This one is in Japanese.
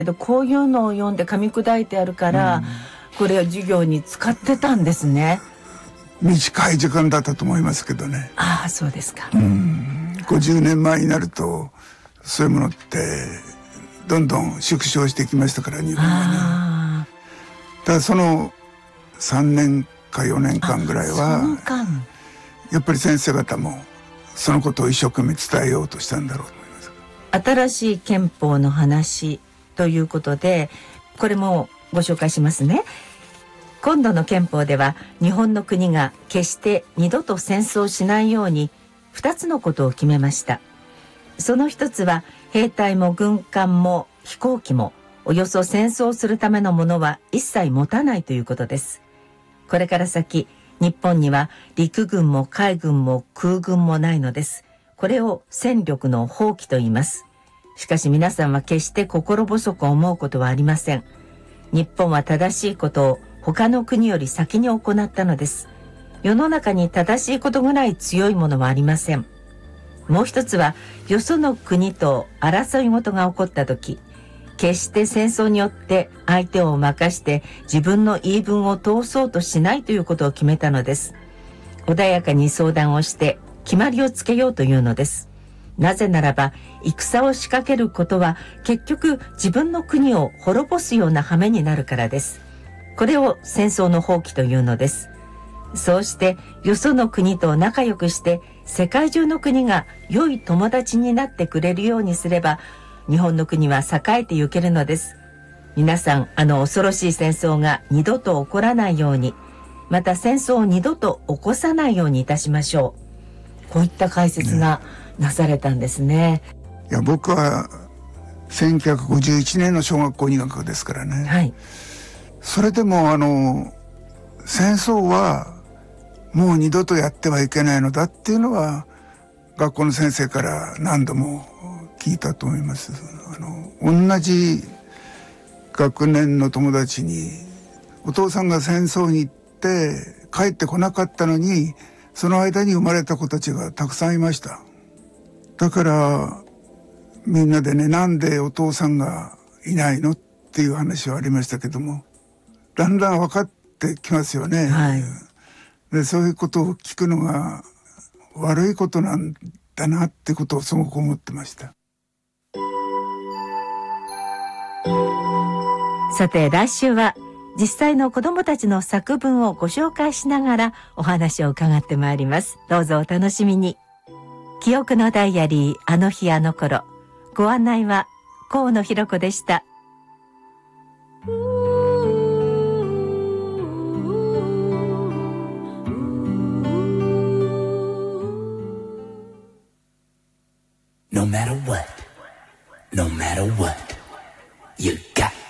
こういうのを読んで噛み砕いてあるから、これを授業に使ってたんですね。 短い時間だったと思いますけどね。 ああ、そうですか。 50年前になるとそういうものってどんどん縮小してきましたから、日本はね。ただその3年か4年間ぐらいはやっぱり先生方もそのことを一生懸命伝えようとしたんだろうと思います。 新しい憲法の話ということで、これもご紹介しますね。今度の憲法では、日本の国が決して二度と戦争しないように2つのことを決めました。その一つは、兵隊も軍艦も飛行機もおよそ戦争するためのものは一切持たないということです。これから先、日本には陸軍も海軍も空軍もないのです。これを戦力の放棄と言います。しかし皆さんは決して心細く思うことはありません。日本は正しいことを他の国より先に行ったのです。世の中に正しいことぐらい強いものはありません。もう一つは、よその国と争い事が起こった時、決して戦争によって相手を任して自分の言い分を通そうとしないということを決めたのです。穏やかに相談をして決まりをつけようというのです。なぜならば、戦を仕掛けることは結局自分の国を滅ぼすような羽目になるからです。これを戦争の放棄というのです。そうしてよその国と仲良くして世界中の国が良い友達になってくれるようにすれば、日本の国は栄えてゆけるのです。皆さん、恐ろしい戦争が二度と起こらないように、また戦争を二度と起こさないようにいたしましょう。こういった解説がなされたんですね。 いや、僕は1951年の小学校入学ですからね。 はい。 それでも戦争はもう二度とやってはいけないのだっていうのは学校の先生から何度も聞いたと思います。同じ学年の友達にお父さんが戦争に行って帰ってこなかったのに、その間に生まれた子たちがたくさんいました。だからみんなでね、なんでお父さんがいないのっていう話はありましたけども、だんだん分かってきますよね。 はい。 で、そういうことを聞くのが悪いことなんだなってことをすごく思ってました。 さて、来週は実際の子どもたちの作文をご紹介しながらお話を伺ってまいります。どうぞお楽しみに。記憶のダイアリー、あの日あの頃。ご案内は河野弘子でした。 No matter what, you got